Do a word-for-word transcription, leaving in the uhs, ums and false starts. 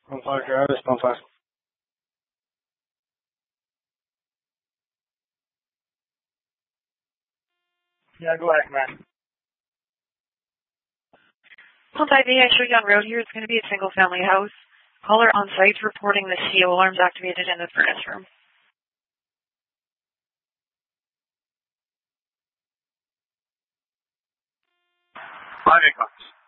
one five Travis, one five. Yeah, go ahead, man. one five eight, I show you on road here. It's going to be a single-family house. Caller on site reporting the C O alarms activated in the furnace room. Five eight cops.